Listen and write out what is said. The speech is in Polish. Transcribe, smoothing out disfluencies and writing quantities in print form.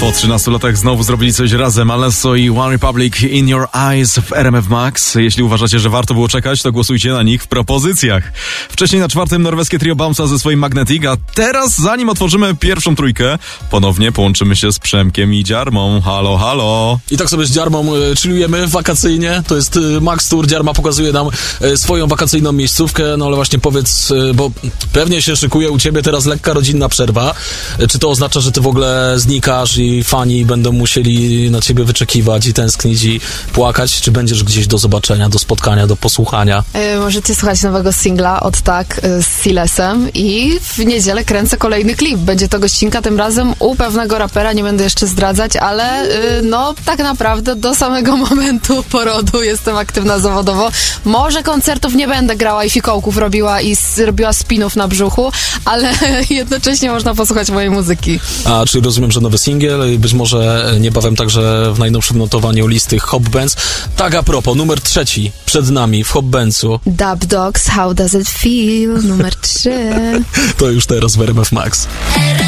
Po 13 latach znowu zrobili coś razem. Alesso i One Republic, In Your Eyes w RMF Max. Jeśli uważacie, że warto było czekać, to głosujcie na nich w propozycjach. Wcześniej na 4. norweskie trio Bamsa ze swoim Magnetic, a teraz, zanim otworzymy pierwszą trójkę, ponownie połączymy się z Przemkiem i Dziarmą. Halo, halo. I tak sobie z Dziarmą chillujemy wakacyjnie. To jest Max Tour. Dziarma pokazuje nam swoją wakacyjną miejscówkę. No ale właśnie powiedz, bo pewnie się szykuje u ciebie teraz lekka rodzinna przerwa. Czy to oznacza, że ty w ogóle znikasz i fani będą musieli na ciebie wyczekiwać i tęsknić i płakać? Czy będziesz gdzieś do zobaczenia, do spotkania, do posłuchania? Możecie słuchać nowego singla od Tak z Silesem i w niedzielę kręcę kolejny klip. Będzie to gościnka tym razem u pewnego rapera, nie będę jeszcze zdradzać, ale no tak naprawdę do samego momentu porodu jestem aktywna zawodowo. Może koncertów nie będę grała i fikołków robiła i robiła spinów na brzuchu, ale jednocześnie można posłuchać mojej muzyki. A czy rozumiem, że nowy singiel, być może niebawem także w najnowszym notowaniu listy Hop Bands. Tak a propos, numer 3 przed nami w Hop Bandsu. Dub Dogs, How Does It Feel? Numer 3. To już teraz w RMF Max.